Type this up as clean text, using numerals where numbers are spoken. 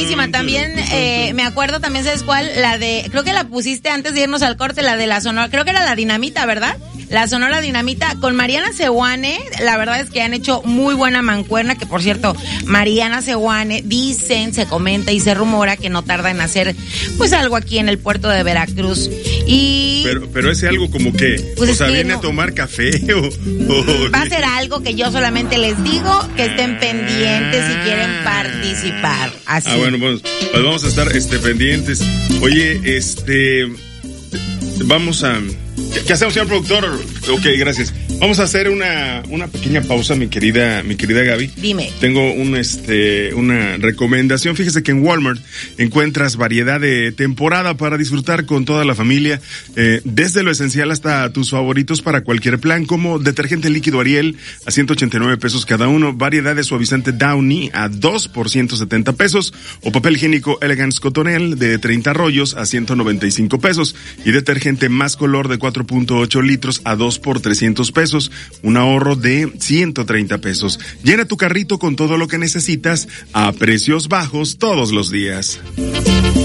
buenísima. También me acuerdo también, ¿sabes cuál? La de, creo que la pusiste antes de irnos al corte, la de la Sonora, creo que era la Dinamita, ¿verdad? La Sonora Dinamita con Mariana Seoane. La verdad es que han hecho muy buena mancuerna, que por cierto, Mariana Seoane, dicen, se comenta y se rumora que no tarda en hacer pues algo aquí en el puerto de Veracruz. Y pero ese algo como que, pues o sea, que viene no, a tomar café o va a ser algo que yo solamente les digo, que estén pendientes si quieren participar. Así. Bueno, pues vamos a estar pendientes. Oye, vamos a... ¿Qué hacemos, señor productor? Ok, gracias. Vamos a hacer una pequeña pausa, mi querida Gaby. Dime. Tengo una recomendación. Fíjese que en Walmart encuentras variedad de temporada para disfrutar con toda la familia, desde lo esencial hasta tus favoritos para cualquier plan, como detergente líquido Ariel a 189 pesos cada uno, variedad de suavizante Downy a 2 por 170 pesos, o papel higiénico Elegance Cotonel de 30 rollos a 195 pesos, y detergente Más Color de 4.8 litros a 2 por 300 pesos, un ahorro de 130 pesos. Llena tu carrito con todo lo que necesitas a precios bajos todos los días.